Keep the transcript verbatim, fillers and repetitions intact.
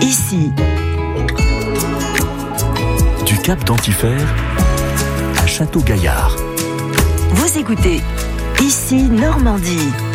ici. Du Cap d'Antifer à Château-Gaillard. Vous écoutez Ici Normandie.